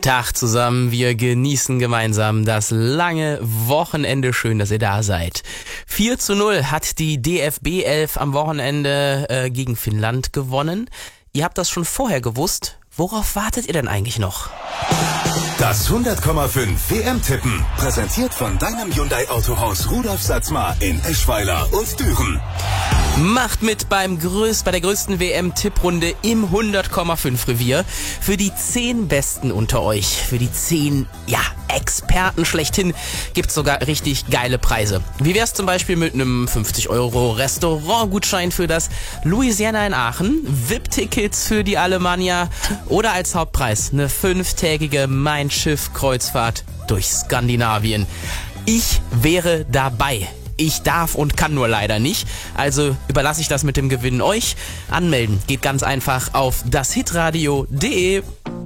Tag zusammen, wir genießen gemeinsam das lange Wochenende. Schön, dass ihr da seid. 4:0 hat die DFB 11 am Wochenende gegen Finnland gewonnen. Ihr habt das schon vorher gewusst. Worauf wartet ihr denn eigentlich noch? Das 100,5 WM-Tippen, präsentiert von deinem Hyundai-Autohaus Rudolf Satzmar in Eschweiler und Düren. Macht mit bei der größten WM-Tipprunde im 100,5 Revier. Für die 10 Besten unter euch, für die 10, Experten schlechthin, gibt's sogar richtig geile Preise. Wie wär's zum Beispiel mit einem 50€ Restaurantgutschein für das Louisiana in Aachen, VIP-Tickets für die Alemannia oder als Hauptpreis eine 5-tägige Mein Schiff-Kreuzfahrt durch Skandinavien. Ich wäre dabei. Ich darf und kann nur leider nicht, also überlasse ich das mit dem Gewinn euch. Anmelden geht ganz einfach auf dashitradio.de.